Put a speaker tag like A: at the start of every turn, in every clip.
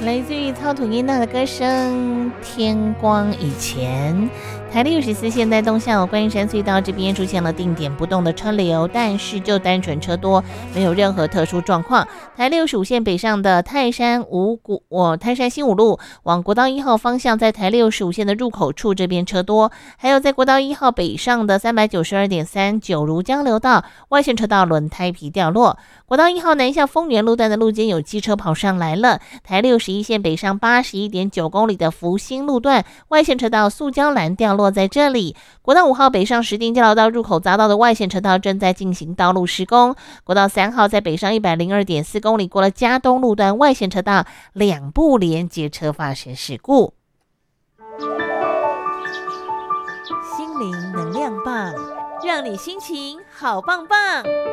A: 来自于曹土音娜的歌声《天光以前》。台六14现代东向观音山隧道这边出现了定点不动的车流，但是就单纯车多，没有任何特殊状况。台65线北上的泰山新五路往国道1号方向，在台65线的入口处这边车多，还有在国道1号北上的 392.3 九如交流道外线车道轮胎皮掉落。国道1号南向丰原路段的路肩有机车跑上来了。台61线北上 81.9 公里的福兴路段外线车道塑胶栏掉落在这里。国道5号北上石碇交流道入口匝道的外线车道正在进行道路施工。国道3号在北上 102.4 公里过了嘉东路段外线车道两部连接车发生事故。心灵能量棒，让你心情好棒棒。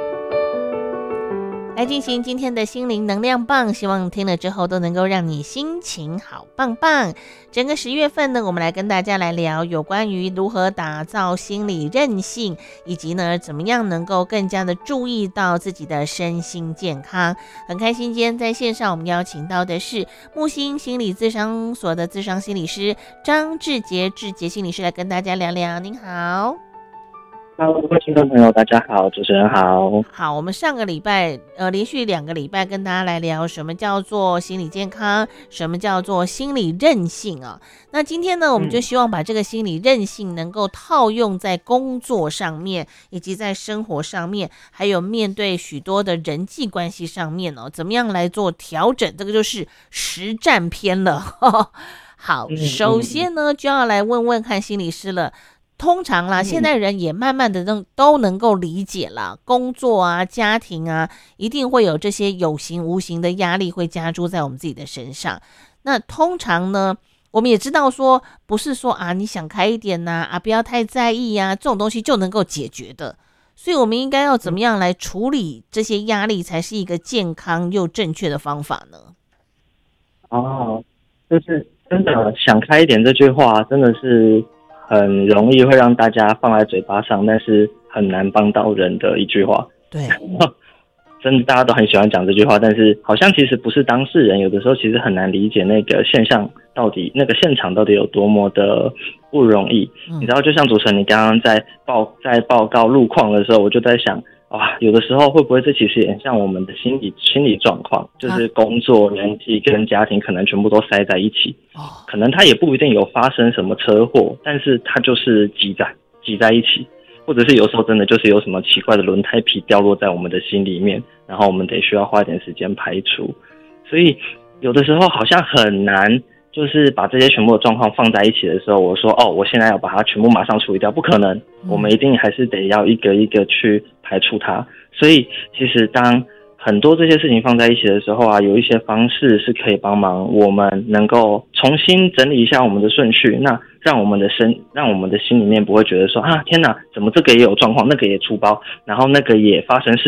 A: 来进行今天的心灵能量棒，希望听了之后都能够让你心情好棒棒。整个10月份呢，我们来跟大家来聊有关于如何打造心理韧性，以及呢怎么样能够更加的注意到自己的身心健康。很开心今天在线上我们邀请到的是木星心理咨商所的咨商心理师张志杰心理师来跟大家聊聊。您好。
B: Hello， 各位听众朋友，大家好，主持人好。
A: 好，我们上个礼拜连续2个礼拜跟大家来聊什么叫做心理健康，什么叫做心理韧性啊。那今天呢，我们就希望把这个心理韧性能够套用在工作上面，以及在生活上面，还有面对许多的人际关系上面哦，怎么样来做调整？这个就是实战篇了。好，首先呢，就要来问问看心理师了。通常啦，现在人也慢慢的都能够理解啦，工作啊、家庭啊，一定会有这些有形无形的压力会加诸在我们自己的身上。那通常呢，我们也知道说，不是说啊你想开一点啊不要太在意啊，这种东西就能够解决的。所以我们应该要怎么样来处理这些压力，才是一个健康又正确的方法呢？
B: 就是真的想开一点这句话，真的是很容易会让大家放在嘴巴上，但是很难帮到人的一句话。
A: 对，
B: 真的大家都很喜欢讲这句话，但是好像其实不是当事人，有的时候其实很难理解那个现象到底，那个现场到底有多么的不容易。你知道，就像主持人你刚刚在报告路况的时候，我就在想，有的时候会不会这其实也很像我们的心理状况，就是工作、人际跟家庭可能全部都塞在一起。可能他也不一定有发生什么车祸，但是他就是挤在一起，或者是有时候真的就是有什么奇怪的轮胎皮掉落在我们的心里面，然后我们得需要花一点时间排除。所以有的时候好像很难，就是把这些全部的状况放在一起的时候，我说我现在要把它全部马上处理掉，不可能，我们一定还是得要一个一个去排除它。所以其实当很多这些事情放在一起的时候有一些方式是可以帮忙我们能够重新整理一下我们的顺序，那让我们的心里面不会觉得说天哪，怎么这个也有状况，那个也出包，然后那个也发生事